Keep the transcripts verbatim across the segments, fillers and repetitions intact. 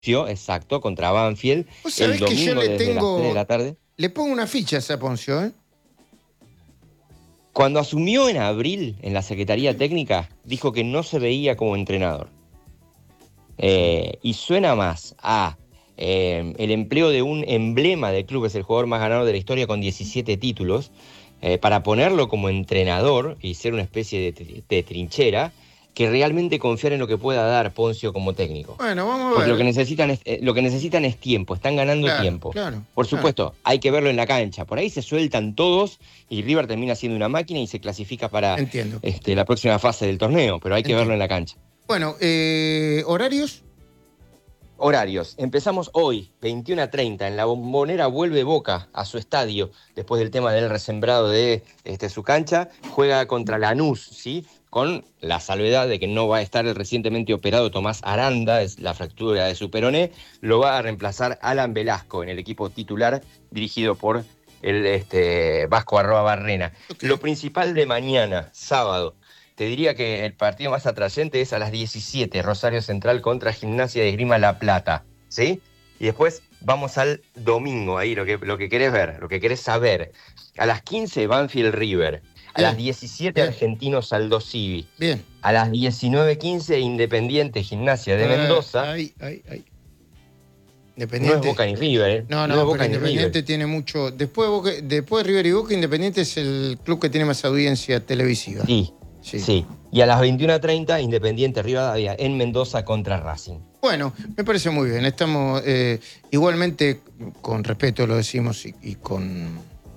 exacto, contra Banfield, ¿Vos el sabés que yo domingo le desde tengo, las tres de la tarde. le pongo una ficha a ese Poncio, ¿eh? Cuando asumió en abril en la Secretaría Técnica, dijo que no se veía como entrenador. Eh, y suena más a eh, el empleo de un emblema del club, es el jugador más ganador de la historia con diecisiete títulos, eh, para ponerlo como entrenador y ser una especie de, de trinchera, que realmente confiar en lo que pueda dar Poncio como técnico. Bueno, vamos a ver. Porque lo que necesitan es, eh, lo que necesitan es tiempo, están ganando claro, tiempo. Claro, Por supuesto, claro. Hay que verlo en la cancha. Por ahí se sueltan todos y River termina siendo una máquina y se clasifica para este, la próxima fase del torneo, pero hay que Entiendo. verlo en la cancha. Bueno, eh, ¿horarios? Horarios. Empezamos hoy, veintiuna treinta, en la Bombonera vuelve Boca a su estadio, después del tema del resembrado de este, su cancha, juega contra Lanús, ¿sí? Con la salvedad de que no va a estar el recientemente operado Tomás Aranda, es la fractura de su peroné, lo va a reemplazar Alan Velasco en el equipo titular dirigido por el este, Vasco Arroa Barrena. Okay. Lo principal de mañana, sábado, te diría que el partido más atrayente es a las diecisiete, Rosario Central contra Gimnasia de Esgrima La Plata, ¿sí? Y después vamos al domingo, ahí lo que, lo que querés ver, lo que querés saber. A las quince, Banfield River. A Bien. las diecisiete, Bien. Argentinos Aldo Civi. Bien. A las diecinueve quince, Independiente Gimnasia de Mendoza. Ay, ay, ay. Independiente. No es Boca ni River, ¿eh? No, no, no es Boca ni Independiente River. Tiene mucho. Después de, Boca, después de River y Boca, Independiente es el club que tiene más audiencia televisiva. Sí. Sí. sí. Y a las veintiuna treinta, Independiente Rivadavia en Mendoza contra Racing. Bueno, me parece muy bien. Estamos eh, igualmente, con respeto lo decimos, y, y, con,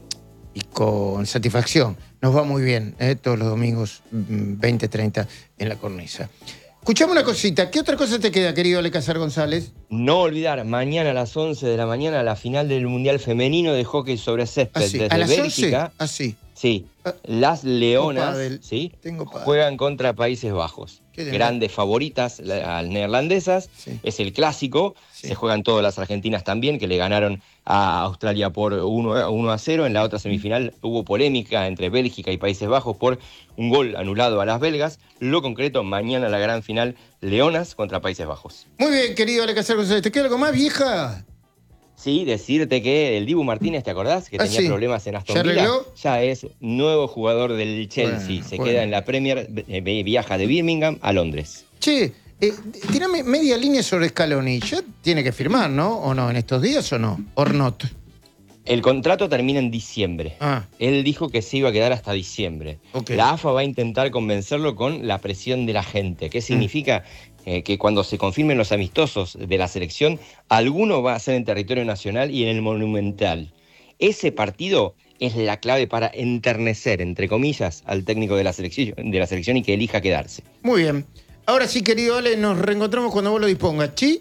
y con satisfacción. Nos va muy bien eh, todos los domingos veinte treinta en La Cornisa. Escuchame una cosita. ¿Qué otra cosa te queda, querido Alecazar González? No olvidar, mañana a las once de la mañana, la final del Mundial Femenino de Hockey sobre césped. ¿Ah, sí? Desde ¿A las Bélgica. once? Así. Sí, las Leonas ¿sí? juegan contra Países Bajos. Grandes favoritas, las neerlandesas, sí. Es el clásico, sí. Se juegan todas las argentinas también, que le ganaron a Australia por uno a cero. En la otra semifinal hubo polémica entre Bélgica y Países Bajos por un gol anulado a las belgas. Lo concreto, mañana la gran final, Leonas contra Países Bajos. Muy bien, querido Alecazar González, ¿te queda algo más, vieja? Sí, decirte que el Dibu Martínez, ¿te acordás? Que ah, tenía sí. problemas en Aston ¿Ya Villa. arregló? Ya es nuevo jugador del Chelsea. Bueno, Se bueno. queda en la Premier, viaja de Birmingham a Londres. Che, eh, tirame media línea sobre Scaloni. Ya tiene que firmar, ¿no? ¿O no? ¿En estos días o no? ¿Or not? El contrato termina en diciembre. Ah. Él dijo que se iba a quedar hasta diciembre. Okay. La A F A va a intentar convencerlo con la presión de la gente. ¿Qué significa? Mm. Eh, que cuando se confirmen los amistosos de la selección, alguno va a ser en territorio nacional y en el Monumental. Ese partido es la clave para enternecer, entre comillas, al técnico de la selección, de la selección y que elija quedarse. Muy bien. Ahora sí, querido Ale, nos reencontramos cuando vos lo dispongas. ¿Chi?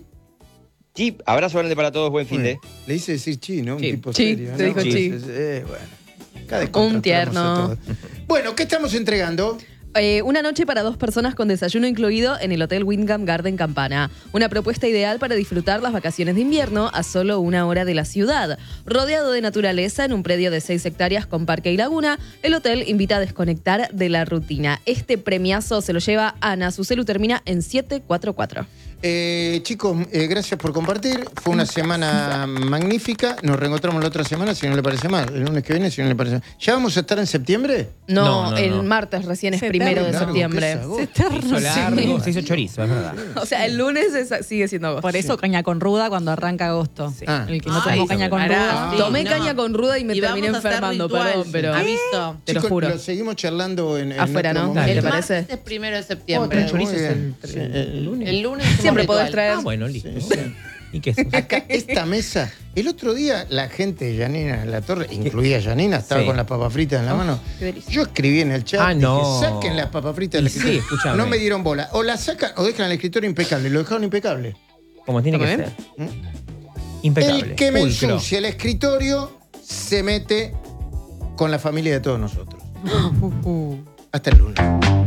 Chi, abrazo grande para todos, buen fin de. Le hice decir chi, ¿no? Un chi. tipo chi, serio, te ¿no? dijo chi. chi. Eh, bueno. Cada Un tierno. Bueno, ¿qué estamos entregando? Eh, una noche para dos personas con desayuno incluido en el Hotel Wyndham Garden Campana. Una propuesta ideal para disfrutar las vacaciones de invierno a solo una hora de la ciudad. Rodeado de naturaleza en un predio de seis hectáreas con parque y laguna, el hotel invita a desconectar de la rutina. Este premiazo se lo lleva Ana. Su celu termina en siete cuatro cuatro. Eh, chicos, eh, gracias por compartir. Fue una semana magnífica. Nos reencontramos la otra semana, si no le parece mal. El lunes que viene, si no le parece mal. ¿Ya vamos a estar en septiembre? No, no, no el no. martes recién es se primero de largo, septiembre. Se hizo largo, se hizo chorizo, es verdad. O sea, el lunes es, sigue siendo agosto. Por eso sí. caña con ruda cuando arranca agosto. Sí. Ah. El que no Ay, tomó caña con ruda. Sí, Tomé no. caña con ruda y me Y terminé vamos a hacer enfermando, ritual, perdón, pero... Aviso. Te Chicos, lo juro. lo seguimos charlando en, en Afuera, otro ¿no? momento. ¿Te El parece? martes es primero de Oh, septiembre. está chorizo muy es bien. el, Sí. el lunes. El lunes Siempre como podés ritual. traer... Ah, bueno, listo. Sí, sí. ¿Y qué es? Acá, esta mesa, el otro día la gente de Yanina en la Torre, incluida Yanina, estaba Sí. con las papas fritas en la mano. Qué delicia. Yo escribí en el chat, Ah, no. dije, saquen las papas fritas del Y sí, escritorio. escúchame. No me dieron bola. O las sacan o dejan el escritorio impecable. Lo dejaron impecable. Como tiene que ¿Está ser. ¿Mm? Impecable. El que me pulcro. ensucia el escritorio se mete con la familia de todos nosotros. Hasta el lunes.